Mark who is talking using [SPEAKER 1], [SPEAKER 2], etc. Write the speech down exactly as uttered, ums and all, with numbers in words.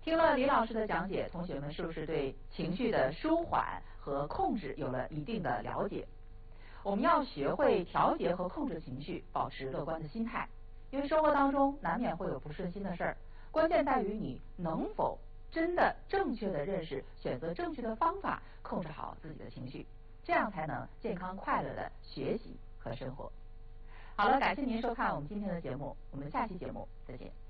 [SPEAKER 1] 听了李老师的讲解，同学们是不是对情绪的舒缓和控制有了一定的了解？我们要学会调节和控制情绪，保持乐观的心态。因为生活当中难免会有不顺心的事儿，关键在于你能否真的正确的认识，选择正确的方法，控制好自己的情绪，这样才能健康快乐的学习和生活。好了，感谢您收看我们今天的节目，我们下期节目再见。